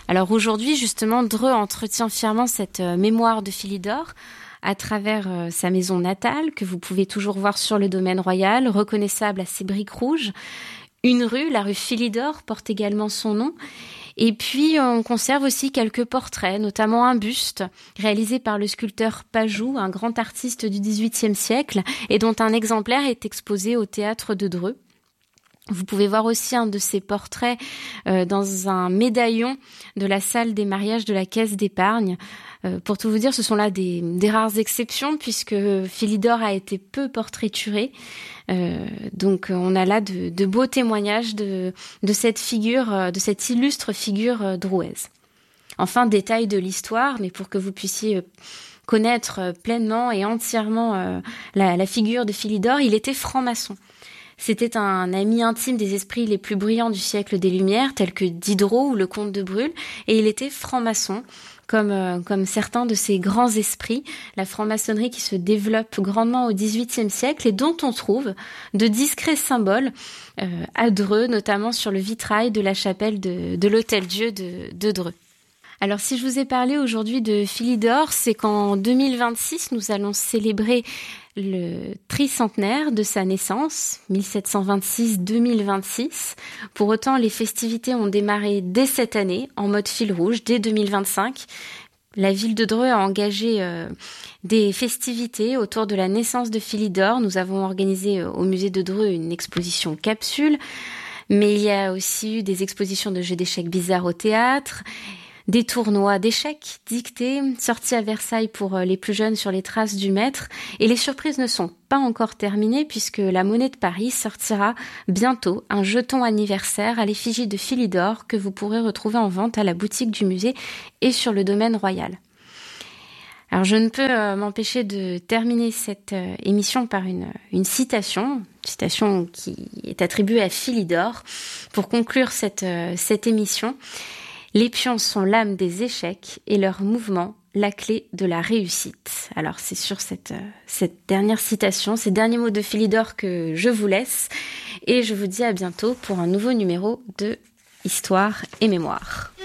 Alors aujourd'hui, justement, Dreux entretient fièrement cette mémoire de Philidor à travers sa maison natale, que vous pouvez toujours voir sur le domaine royal, reconnaissable à ses briques rouges. Une rue, la rue Philidor, porte également son nom. Et puis, on conserve aussi quelques portraits, notamment un buste réalisé par le sculpteur Pajou, un grand artiste du XVIIIe siècle, et dont un exemplaire est exposé au théâtre de Dreux. Vous pouvez voir aussi un de ces portraits dans un médaillon de la salle des mariages de la Caisse d'épargne. Pour tout vous dire, ce sont là des rares exceptions puisque Philidor a été peu portraituré. Donc on a là de beaux témoignages de cette figure, de cette illustre figure drouaise. Enfin, détail de l'histoire, mais pour que vous puissiez connaître pleinement et entièrement la figure de Philidor, il était franc-maçon. C'était un ami intime des esprits les plus brillants du siècle des Lumières, tels que Diderot ou le comte de Brûle, et il était franc-maçon, comme certains de ces grands esprits, la franc-maçonnerie qui se développe grandement au XVIIIe siècle et dont on trouve de discrets symboles à Dreux, notamment sur le vitrail de la chapelle de l'Hôtel-Dieu de Dreux. Alors si je vous ai parlé aujourd'hui de Philidor, c'est qu'en 2026, nous allons célébrer le tricentenaire de sa naissance, 1726-2026. Pour autant, les festivités ont démarré dès cette année, en mode fil rouge, dès 2025. La ville de Dreux a engagé des festivités autour de la naissance de Philidor. Nous avons organisé au musée de Dreux une exposition capsule, mais il y a aussi eu des expositions de jeux d'échecs bizarres au théâtre, des tournois d'échecs dictés, sortis à Versailles pour les plus jeunes sur les traces du maître. Et les surprises ne sont pas encore terminées puisque la Monnaie de Paris sortira bientôt un jeton anniversaire à l'effigie de Philidor que vous pourrez retrouver en vente à la boutique du musée et sur le domaine royal. Alors je ne peux m'empêcher de terminer cette émission par une citation qui est attribuée à Philidor pour conclure cette émission. Les pions sont l'âme des échecs et leur mouvement, la clé de la réussite. Alors c'est sur cette dernière citation, ces derniers mots de Philidor que je vous laisse et je vous dis à bientôt pour un nouveau numéro de Histoire et Mémoire.